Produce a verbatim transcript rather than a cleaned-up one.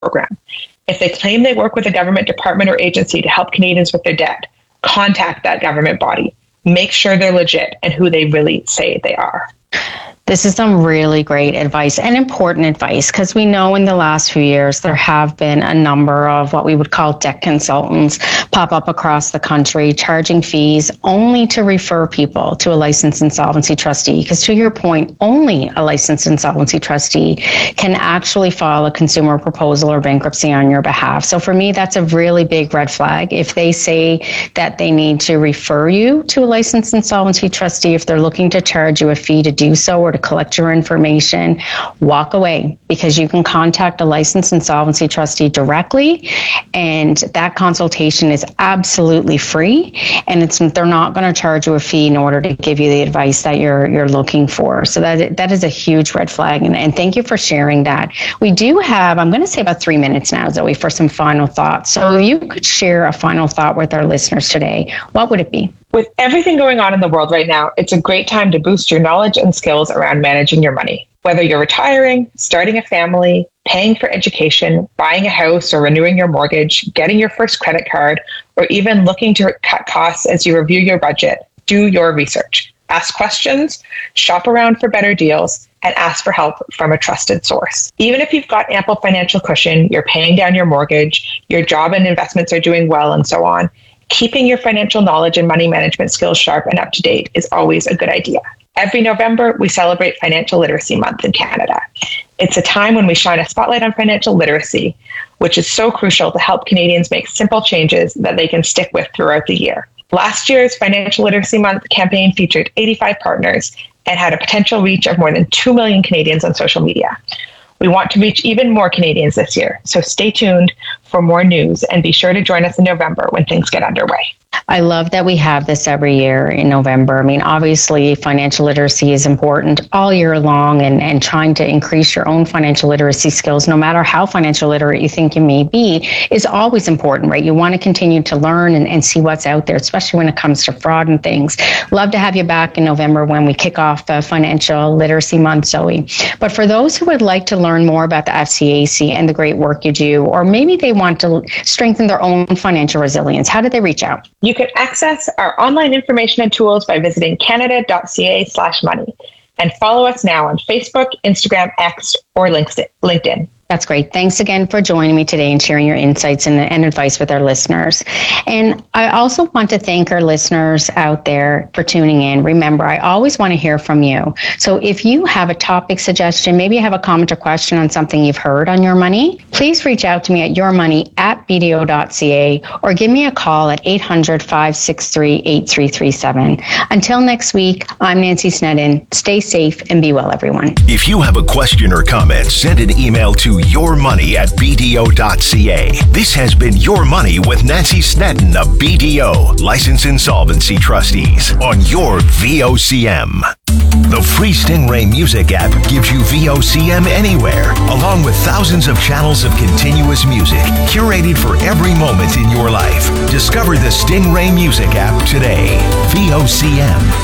program. If they claim they work with a government department or agency to help Canadians with their debt, contact that government body. Make sure they're legit and who they really say they are. This is some really great advice and important advice, because we know in the last few years there have been a number of what we would call debt consultants pop up across the country, charging fees only to refer people to a licensed insolvency trustee. Because to your point, only a licensed insolvency trustee can actually file a consumer proposal or bankruptcy on your behalf. So for me, that's a really big red flag. If they say that they need to refer you to a licensed insolvency trustee, if they're looking to charge you a fee to do so or to collect your information, walk away, because you can contact a licensed insolvency trustee directly, and that consultation is absolutely free, and it's they're not going to charge you a fee in order to give you the advice that you're you're looking for. So that that is a huge red flag, and, and thank you for sharing that. We do have, I'm going to say about three minutes now, Zoe, for some final thoughts. So if you could share a final thought with our listeners today, what would it be? With everything going on in the world right now, it's a great time to boost your knowledge and skills around managing your money. Whether you're retiring, starting a family, paying for education, buying a house or renewing your mortgage, getting your first credit card, or even looking to cut costs as you review your budget, do your research. Ask questions, shop around for better deals, and ask for help from a trusted source. Even if you've got ample financial cushion, you're paying down your mortgage, your job and investments are doing well, and so on, keeping your financial knowledge and money management skills sharp and up to date is always a good idea. Every November, we celebrate Financial Literacy Month in Canada. It's a time when we shine a spotlight on financial literacy, which is so crucial to help Canadians make simple changes that they can stick with throughout the year. Last year's Financial Literacy Month campaign featured eighty-five partners and had a potential reach of more than two million Canadians on social media. We want to reach even more Canadians this year, so stay tuned for more news and be sure to join us in November when things get underway. I love that we have this every year in November. I mean, obviously, financial literacy is important all year long, and, and trying to increase your own financial literacy skills, no matter how financial literate you think you may be, is always important, right? You want to continue to learn and, and see what's out there, especially when it comes to fraud and things. Love to have you back in November when we kick off uh, Financial Literacy Month, Zoe. But for those who would like to learn more about the F C A C and the great work you do, or maybe they want to strengthen their own financial resilience, how do they reach out? You can access our online information and tools by visiting canada.ca slash money and follow us now on Facebook, Instagram, X, or LinkedIn. That's great. Thanks again for joining me today and sharing your insights and, and advice with our listeners. And I also want to thank our listeners out there for tuning in. Remember, I always want to hear from you. So if you have a topic suggestion, maybe you have a comment or question on something you've heard on Your Money, please reach out to me at yourmoney at b d o dot c a or give me a call at eight hundred, five six three, eight three three seven. Until next week, I'm Nancy Snedden. Stay safe and be well, everyone. If you have a question or comment, send an email to Your Money at b d o dot c a. This has been Your Money with Nancy Snedden of B D O, Licensed Insolvency Trustees, on your V O C M. The free Stingray Music app gives you V O C M anywhere, along with thousands of channels of continuous music, curated for every moment in your life. Discover the Stingray Music app today. V O C M.